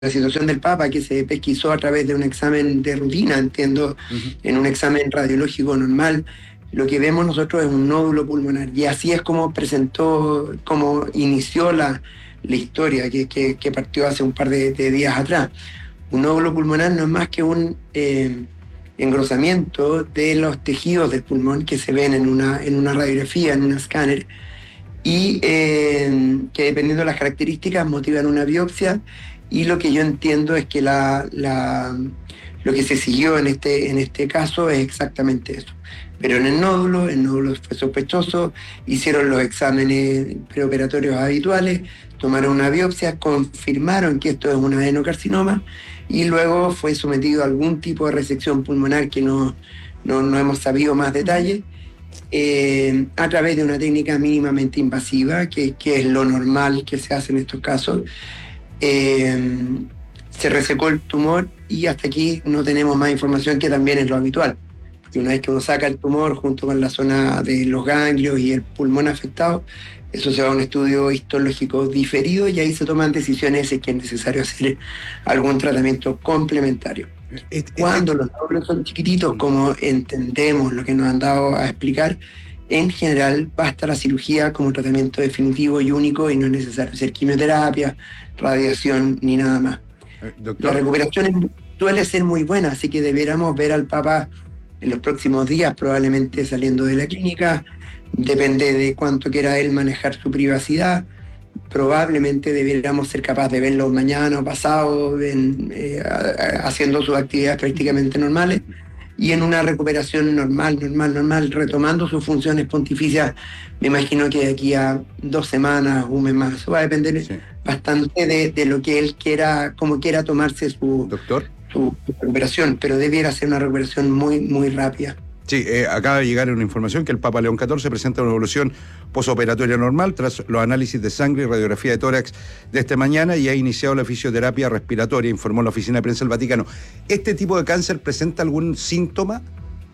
la situación del Papa, que se pesquisó a través de un examen de rutina, entiendo, en un examen radiológico normal, lo que vemos nosotros es un nódulo pulmonar. Y así es como presentó, como inició la historia que partió hace un par de días atrás. Un nódulo pulmonar no es más que un engrosamiento de los tejidos del pulmón que se ven en una radiografía, en un escáner, y que dependiendo de las características motivan una biopsia. Y lo que yo entiendo es que lo que se siguió en este caso es exactamente eso. Pero en el nódulo fue sospechoso, hicieron los exámenes preoperatorios habituales, tomaron una biopsia, confirmaron que esto es un adenocarcinoma y luego fue sometido a algún tipo de resección pulmonar que no hemos sabido más detalles, a través de una técnica mínimamente invasiva, que es lo normal que se hace en estos casos. Se resecó el tumor y hasta aquí no tenemos más información, que también es lo habitual. Porque una vez que uno saca el tumor junto con la zona de los ganglios y el pulmón afectado, eso se va a un estudio histológico diferido y ahí se toman decisiones si es que es necesario hacer algún tratamiento complementario. Cuando los nódulos son chiquititos, como entendemos lo que nos han dado a explicar, en general basta la cirugía como tratamiento definitivo y único y no es necesario hacer quimioterapia, radiación ni nada más. La recuperación suele ser muy buena, así que debiéramos ver al Papa en los próximos días, probablemente saliendo de la clínica. Depende de cuánto quiera él manejar su privacidad. Probablemente debiéramos ser capaces de verlo mañana o pasado haciendo sus actividades prácticamente normales y en una recuperación normal, retomando sus funciones pontificias. Me imagino que de aquí a 2 semanas, un mes más, va a depender bastante de lo que él quiera, cómo quiera tomarse su recuperación, pero debiera ser una recuperación muy, muy rápida. Sí, acaba de llegar una información que el Papa León XIV presenta una evolución posoperatoria normal tras los análisis de sangre y radiografía de tórax de esta mañana y ha iniciado la fisioterapia respiratoria, informó la Oficina de Prensa del Vaticano. ¿Este tipo de cáncer presenta algún síntoma?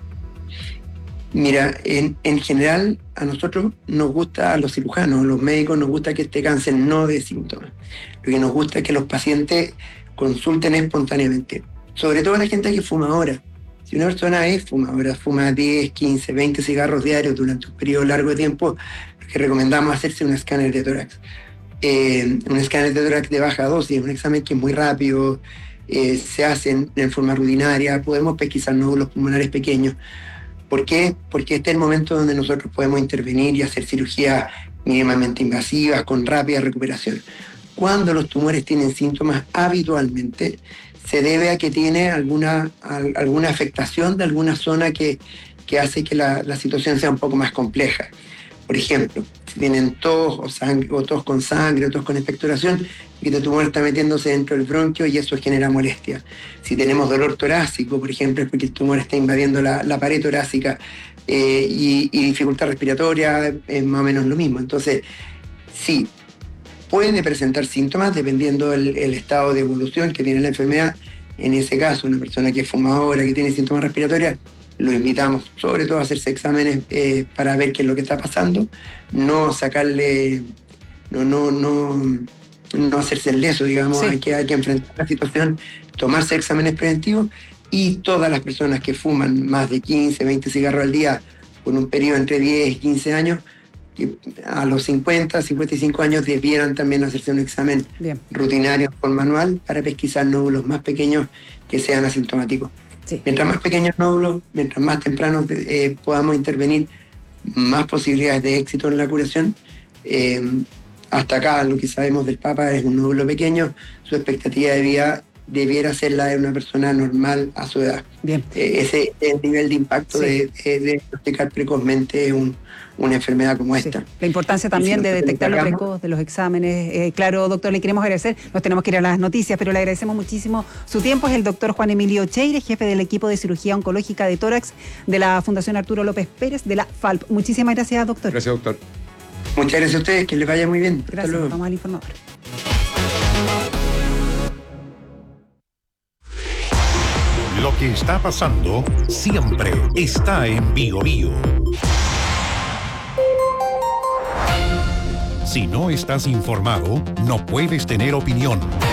Mira, en general a nosotros nos gusta, a los cirujanos, a los médicos nos gusta que este cáncer no dé síntomas. Lo que nos gusta es que los pacientes consulten espontáneamente, sobre todo la gente que fuma ahora. Si una persona es fumadora, fuma 10, 15, 20 cigarros diarios durante un periodo largo de tiempo, lo que recomendamos es hacerse un escáner de tórax. Un escáner de tórax de baja dosis, un examen que es muy rápido, se hace en forma rutinaria, podemos pesquisar nódulos pulmonares pequeños. ¿Por qué? Porque este es el momento donde nosotros podemos intervenir y hacer cirugías mínimamente invasivas con rápida recuperación. Cuando los tumores tienen síntomas, habitualmente se debe a que tiene alguna afectación de alguna zona que hace que la situación sea un poco más compleja. Por ejemplo, si tienen tos o tos con sangre o tos con expectoración, y el tumor está metiéndose dentro del bronquio y eso genera molestia. Si tenemos dolor torácico, por ejemplo, es porque el tumor está invadiendo la pared torácica, y dificultad respiratoria, es más o menos lo mismo. Entonces, sí, puede presentar síntomas dependiendo del estado de evolución que tiene la enfermedad. En ese caso, una persona que es fumadora, que tiene síntomas respiratorios, lo invitamos sobre todo a hacerse exámenes para ver qué es lo que está pasando, no sacarle, no hacerse el leso, digamos. Sí. Hay que enfrentar la situación, tomarse exámenes preventivos, y todas las personas que fuman más de 15, 20 cigarros al día por un periodo entre 10 y 15 años, que a los 50, 55 años debieran también hacerse un examen rutinario por manual para pesquisar nódulos más pequeños que sean asintomáticos. Sí. Mientras más pequeños nódulos, mientras más temprano podamos intervenir, más posibilidades de éxito en la curación. Hasta acá lo que sabemos del Papa es un nódulo pequeño, su expectativa de vida debiera ser la de una persona normal a su edad. Bien. Ese es el nivel de impacto de diagnosticar precozmente una enfermedad como esta. La importancia también de detectarlo precoz, de los exámenes. Claro, doctor, le queremos agradecer. Nos tenemos que ir a las noticias, pero le agradecemos muchísimo su tiempo. Es el doctor Juan Emilio Cheire, jefe del equipo de cirugía oncológica de tórax de la Fundación Arturo López Pérez de la FALP. Muchísimas gracias, doctor. Gracias, doctor. Muchas gracias a ustedes, que les vaya muy bien. Gracias, vamos al informador. Lo que está pasando siempre está en Bío Bío. Si no estás informado, no puedes tener opinión.